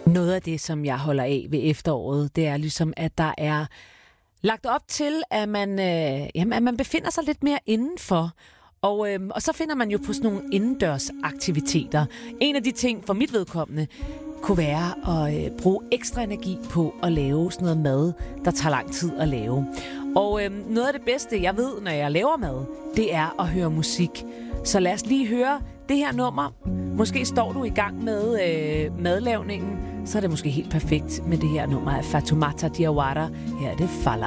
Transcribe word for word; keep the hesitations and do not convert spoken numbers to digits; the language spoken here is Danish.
Noget af det, som jeg holder af ved efteråret, det er ligesom, at der er lagt op til, at man, øh, jamen, at man befinder sig lidt mere indenfor. Og, øh, og så finder man jo på sådan nogle indendørsaktiviteter. En af de ting for mit vedkommende kunne være at øh, bruge ekstra energi på at lave sådan noget mad, der tager lang tid at lave. Og øh, noget af det bedste, jeg ved, når jeg laver mad, det er at høre musik. Så lad os lige høre det her nummer. Måske står du i gang med øh, madlavningen, så er det måske helt perfekt med det her nummer af Fatoumata Diawara. Her er det Fala.